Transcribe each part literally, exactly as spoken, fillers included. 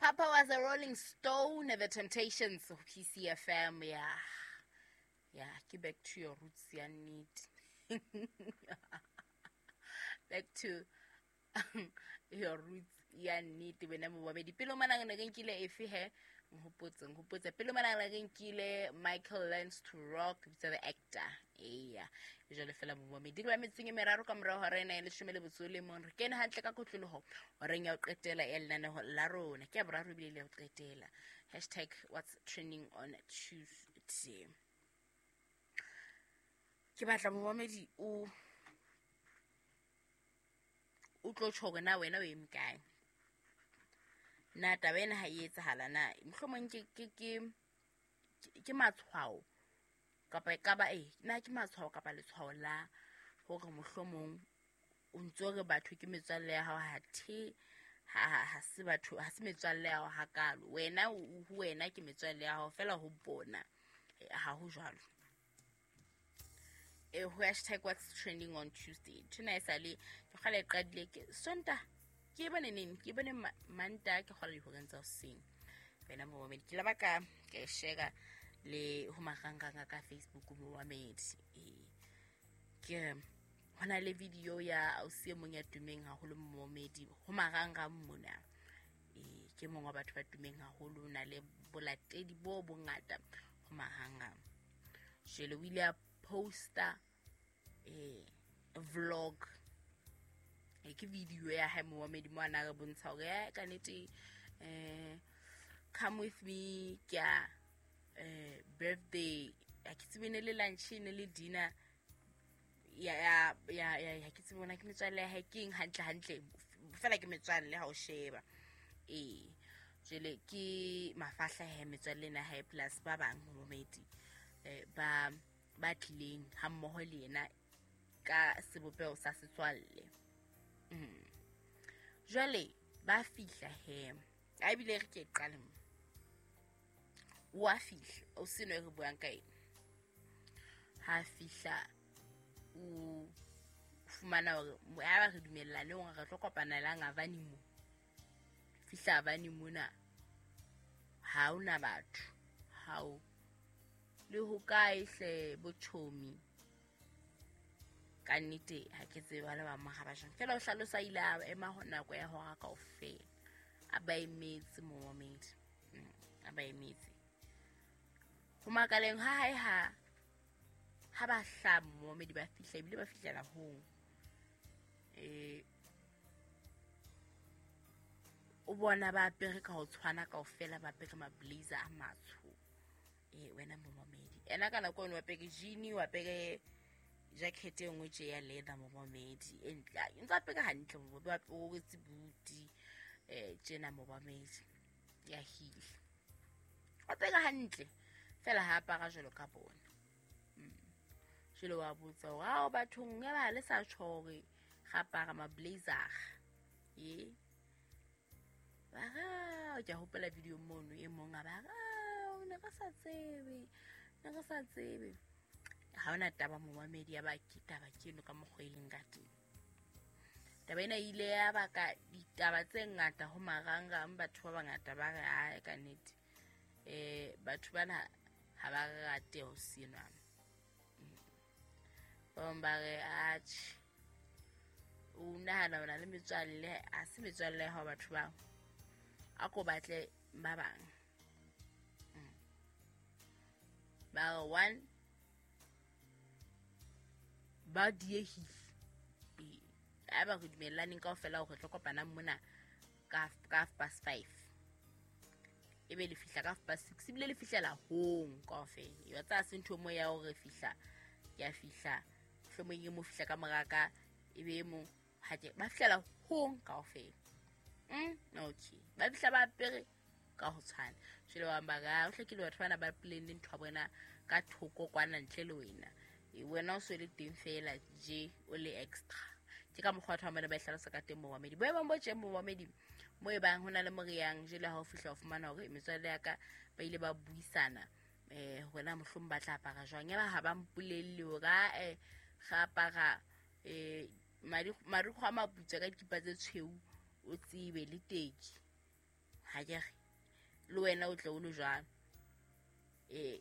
Papa was a Rolling Stone, the Temptations of P C F M. Yeah, yeah. Get back to your roots, you need. Back to your roots, you need to be number one. The pillow man again kill if he had who puts and who puts a pillow man again kill Michael Learns to Rock, it's the actor. Yeah, usually film woman. Did I miss singing Meraro Camera Horena and the Shimel Sulimon? Can I take a cotton or ring out Retela Elna Larone, Cabra Rubili of Retela. Hashtag what's trending on Tuesday. Kibata Mohamedi u utlo choga na wena we mkae na tabena ha etsahala na mohlomong ke ke ke ke matshwao kapa ka ba eh na ke matshwao kapa letshwao la hore mohlomong o ntso re batho ke metswalle ya hao ha the ha ha se batho ha se metswalle ya hao hakalo wena ho wena ke metswalle ya hao fela ho bona ha ho jwalo. A hashtag what's trending on Tuesday. Tonight, Sally, to have a grad lake. Sonta, given a name, given a manta, Holly Hogan's of sing. When I'm a moment, Kilabaka, Shega, Le Humakanga, Facebook, Mohamed. When I leave video, ya, I'll see a monia to make a whole momedi, Humaranga Muna. Came on about to make a whole nale bullet, Eddie Bobungata, Humahanga. Shall we poster a vlog a video ya ha Mohammed mo ana re bontsha hore ka nete eh come with me kya eh birthday a kitsibene le lunch ne le dinner ya ya ya ya kitsibona ke metswalle ha king hantle hantle fela ke metswalle ha o sheba eh jele ke mafahla he metswalle na high plus ba bang Mohammed eh ba ba tlileng ha mmoho le yena ka sebopeo sa setswalle mm jwale ba fihla he a bile re ke qale wa fihla o seno re buang ka ena ha fihla o fumana hore ya ba re dumellane o re tlo kopana la ngavani mo fihla bani mona ha una batho ha o le ho kae hle bochomi ka nnete ha ke tseba le ba magabashang fela o hlalosa ila ema hona kwa ya hora ka ofela a ba emetse Mohammed a ba emetse ho makaleng ha hai ha ha ba hla Mohammed ba fihla bile ba fihlela ho eh o bona ba apere ka ho tshwana ka ofela ba apere ma blazer a matsho eh wena Mohammed ena kana ko no apere jeans wa apere jacket e ngwe tse ya leather Mohammed entla ntse apere hantle mo ba o tsi buti eh tsena Mohammed ya heel apere hantle fela ha apara jolo ka bona mm jolo wa botsa wa batho nge ba le sa tshore ga apara ma blazer eh ba ga hopela video mono e monga ba ga ne ka sa tsebe ne ka sa tsebe ha ona taba Mohammed ya ba kitaba keno ka mogweleng ka teng taba ena ile ya baka ditaba tse ngata ho maranga batho ba bangata ba re ha ka nnete eh batho bana ha ba rate ho sinwa bomba re achi una hana ona le metswalle a se metswalle ha batho ba a ko batle ba bang ba one ba diehi e aba go dumelane ka ofela go tlo kopana mona ka ka past five e be le fihla ka past six bile le fihlela hong ka ofela yo tsa sentho mo ya hore fihla ya fihla hlomo ye mo fihla ka moraka e be mo ha ke ba fihlela hong ka ofela mm okay ba fihla ba apere ka ho tshwana jele wa mbaga o hlekile batho bana ba plan ntho bona ka thoko kwana ntle le wena e wena o so le teng fela je o le extra ke ka mokgwa wa bona ba hlalosa ka teng Mohammed bo ebang bo tje Mohammed mo e bang hona le moriang jele ha o fihla o fumana hore metswalle ya ka ba ile ba buisana eh hona mohlomong ba tla apara jwang ya ba ha ba mpulelle hore eh ga apara eh mari mari go ama putsa ka dipa tse tshweu o tsebe le teki ha ke re le wena o tle o le jwalo eh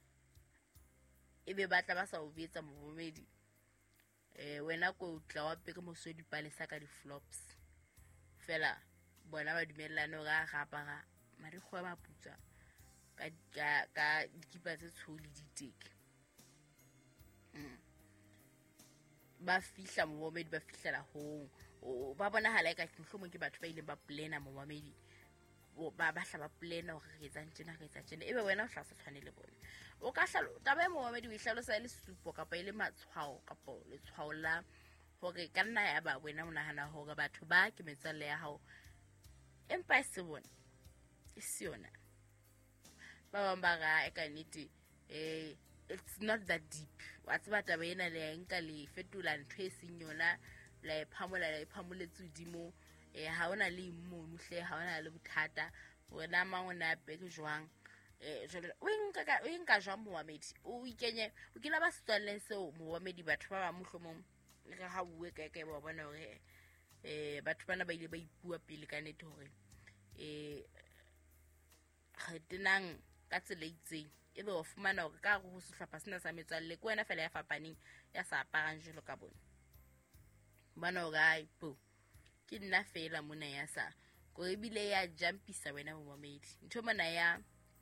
ebe batla ba sa o betsa momomedi eh wena ko tla wa peka mosodi palesa ka di flops fela bona ba dumellana ga gapara mari go ba putsa ka ka ka dikipa tse tsholi diteke mm ba fihla momomedi ba fihlela ho ba bona hala ka hlomong ke batho ba ile ba plana momomedi ba ba hla ba plana hore re etsa ntjena re etsa ntjena ebe wena o hla sa tshwane le bona o ka hlalo taba e momomedi o ihlalosa ile supo kapa ile matshwao kapa le tshwao la hore ka nna ya ba wena o nahana hore batho ba ke metswalle ya hao empa se bona e siona ba bang ba ga e ka nnete eh it's not that deep wa tseba taba ena le nka le fetula ntho e seng yona la e phamola la e phamoletse udimo eh ha ona le immono hle ha ona le bothata wena mang o na pe ke jwang eh jole o nka ka o nka jwa Mohamedi o ikenye o kila ba setswalle seo Mohamedi batho ba ba mohlomong le ga ha bue ka ka ba bona hore eh batho bana ba ile ba ipua pele ka nete hore eh ga tenang ka tsela itseng ebe o fumana hore ka go se hlapa sena sa metswalle ko wena fela ya fapaneng ya sa aparang jelo ka bona bana o ga ipo ke nna fela mona ya sa go ebile ya jumpisa wena Mohamedi ntho mona ya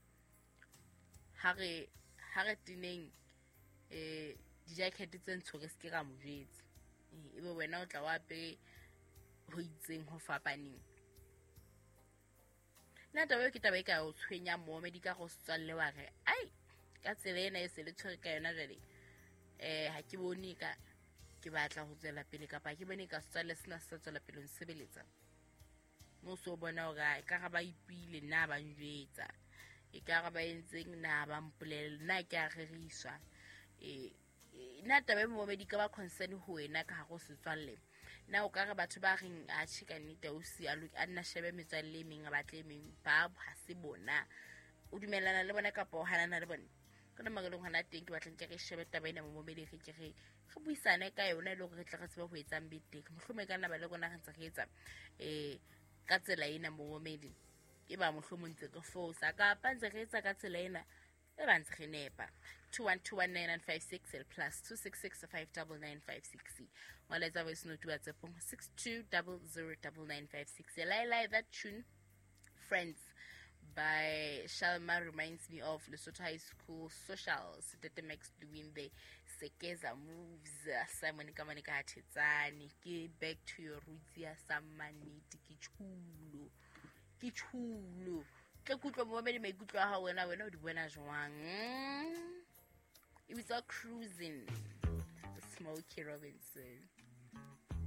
hare hare tineng eh di jacket tse ntsho ke se ke ga mo jetse ebe wena o tla wa pe ho itseng ho fapaneng nna taba ke taba e ka o tshwenya Mohamedi ka go tsalle wa re ai ka tsela ena e se le tshwere ka yona jale eh ha ke bone ka ke batla ho tsela pele kapa ke bone ka tsalle sena se tsela pele o nsebeletsa mo so bona o ga ka ga ba ipile nna ba njwetsa e ka ga ba entseng na ba mpolele nna ke a reriswa eh nna taba e Mohamedi ka ba concern ho wena ka go se tsalle na o ka re batho ba reng a tshika nnete o si a nna shebe metswalle e meng a batle meng ba ha se bona o dumelana le bona kapa o hanana le bona kana magalong hana teng ke batlang ke re shebe taba ena Mohamedi re ke re re buisane ka yona le gore re tla re tseba ho etsa mbete mohlomong kana ba le gona ga ntse re etsa eh ka tsela ena Mohamedi ke ba mohlomong ntse ke fosa ka pa ntse re etsa ka tsela ena e ba ntse re nepa two one two one nine nine five six plus two six six five nine nine five six wala tsa voice note wa tsepong six two zero zero nine nine five six lie lie that tune Friends by Shalma reminds me of Lesotho High School socials that makes doing the sekeza moves Simon Kamanika Tetsani ke back to your roots ya samaniti ke chulo ke chulo ke kutlo Mohamedi me kutlo ha wena wena o di bona jwang it was all cruising Smokey Robinson.